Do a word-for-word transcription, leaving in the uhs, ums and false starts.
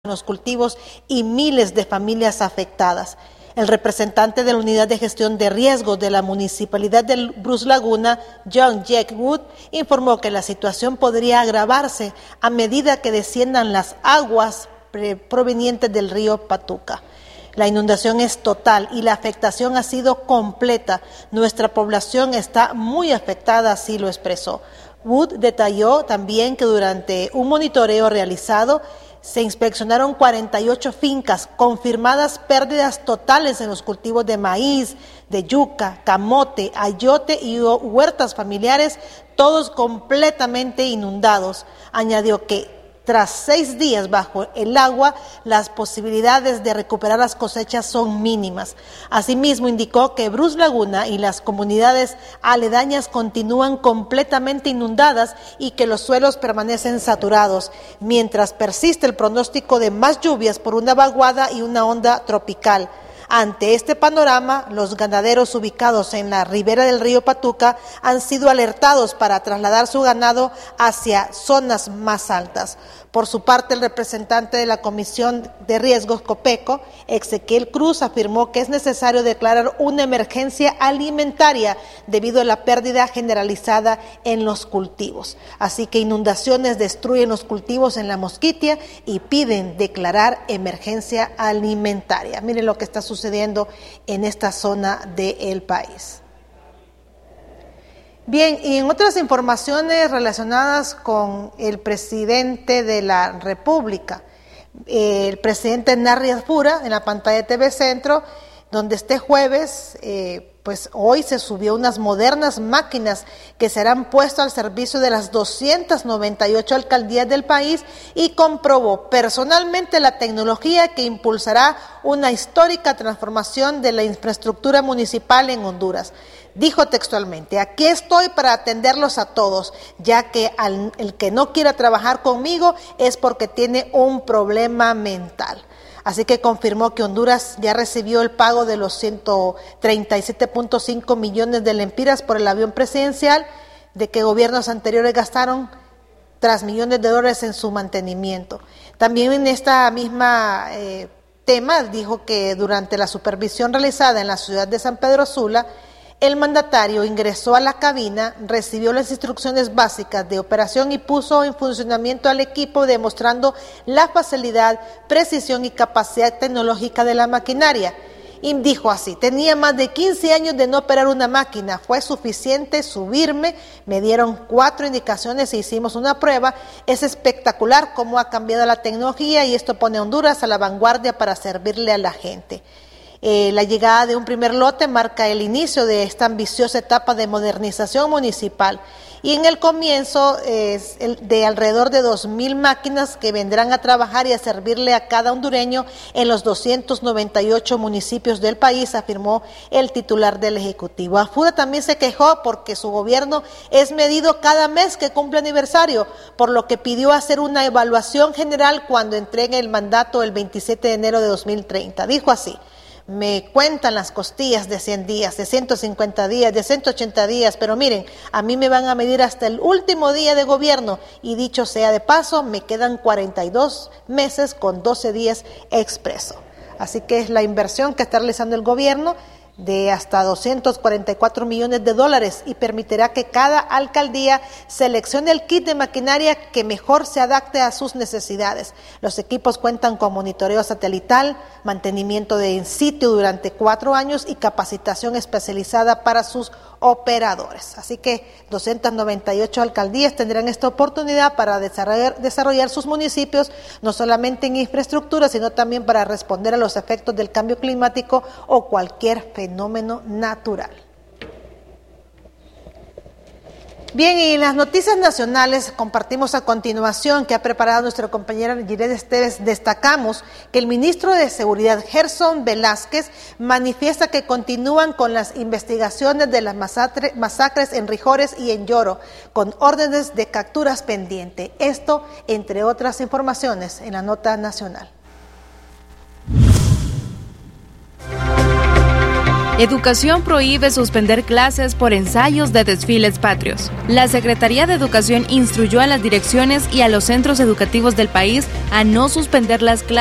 en los cultivos y miles de familias afectadas. El representante de la Unidad de Gestión de Riesgos de la Municipalidad de Bruce Laguna, John Jackwood, informó que la situación podría agravarse a medida que desciendan las aguas provenientes del río Patuca. La inundación es total y la afectación ha sido completa. Nuestra población está muy afectada, así lo expresó. Wood detalló también que durante un monitoreo realizado se inspeccionaron cuarenta y ocho fincas, confirmadas pérdidas totales en los cultivos de maíz, de yuca, camote, ayote y huertas familiares, todos completamente inundados. Añadió que tras seis días bajo el agua, las posibilidades de recuperar las cosechas son mínimas. Asimismo, indicó que Bruce Laguna y las comunidades aledañas continúan completamente inundadas y que los suelos permanecen saturados, mientras persiste el pronóstico de más lluvias por una vaguada y una onda tropical. Ante este panorama, los ganaderos ubicados en la ribera del río Patuca han sido alertados para trasladar su ganado hacia zonas más altas. Por su parte, el representante de la Comisión de Riesgos COPECO, Ezequiel Cruz, afirmó que es necesario declarar una emergencia alimentaria debido a la pérdida generalizada en los cultivos. Así que inundaciones destruyen los cultivos en la Mosquitia y piden declarar emergencia alimentaria. Miren lo que está sucediendo en esta zona del país. Bien, y en otras informaciones relacionadas con el presidente de la República, el presidente Narri Fura, en la pantalla de T V Centro, donde este jueves, eh, pues hoy se subió unas modernas máquinas que serán puestas al servicio de las doscientas noventa y ocho alcaldías del país y comprobó personalmente la tecnología que impulsará una histórica transformación de la infraestructura municipal en Honduras. Dijo textualmente: aquí estoy para atenderlos a todos, ya que al, el que no quiera trabajar conmigo es porque tiene un problema mental. Así que confirmó que Honduras ya recibió el pago de los ciento treinta y siete punto cinco millones de lempiras por el avión presidencial, de que gobiernos anteriores gastaron tras millones de dólares en su mantenimiento. También en esta misma eh, tema dijo que durante la supervisión realizada en la ciudad de San Pedro Sula, el mandatario ingresó a la cabina, recibió las instrucciones básicas de operación y puso en funcionamiento al equipo, demostrando la facilidad, precisión y capacidad tecnológica de la maquinaria. Y dijo así: tenía más de quince años de no operar una máquina, fue suficiente subirme, me dieron cuatro indicaciones e hicimos una prueba. Es espectacular cómo ha cambiado la tecnología y esto pone a Honduras a la vanguardia para servirle a la gente. Eh, la llegada de un primer lote marca el inicio de esta ambiciosa etapa de modernización municipal y en el comienzo es eh, de alrededor de dos mil máquinas que vendrán a trabajar y a servirle a cada hondureño en los doscientos noventa y ocho municipios del país, afirmó el titular del Ejecutivo. Afura también se quejó porque su gobierno es medido cada mes que cumple aniversario, por lo que pidió hacer una evaluación general cuando entregue el mandato el veintisiete de enero de dos mil treinta. Dijo así: me cuentan las costillas de cien días, de ciento cincuenta días, de ciento ochenta días, pero miren, a mí me van a medir hasta el último día de gobierno y dicho sea de paso, me quedan cuarenta y dos meses con doce días expreso. Así que es la inversión que está realizando el gobierno de hasta doscientos cuarenta y cuatro millones de dólares y permitirá que cada alcaldía seleccione el kit de maquinaria que mejor se adapte a sus necesidades. Los equipos cuentan con monitoreo satelital, mantenimiento de in situ durante cuatro años y capacitación especializada para sus operadores. Así que doscientas noventa y ocho alcaldías tendrán esta oportunidad para desarrollar, desarrollar sus municipios, no solamente en infraestructura, sino también para responder a los efectos del cambio climático o cualquier fenómeno natural. Bien, y en las noticias nacionales compartimos a continuación que ha preparado nuestra compañera Giret Esteves. Destacamos que el ministro de Seguridad, Gerson Velázquez, manifiesta que continúan con las investigaciones de las masacre, masacres en Rijores y en Lloro, con órdenes de capturas pendiente. Esto, entre otras informaciones, en la nota nacional. Educación prohíbe suspender clases por ensayos de desfiles patrios. La Secretaría de Educación instruyó a las direcciones y a los centros educativos del país a no suspender las clases